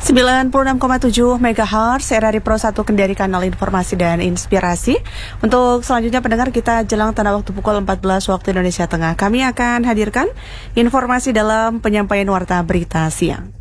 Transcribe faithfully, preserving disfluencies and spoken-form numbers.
sembilan puluh enam koma tujuh megahertz R R I Pro satu Kendari, kanal informasi dan inspirasi. Untuk selanjutnya pendengar, kita jelang tanda waktu pukul empat belas waktu Indonesia Tengah. Kami akan hadirkan informasi dalam penyampaian warta berita siang.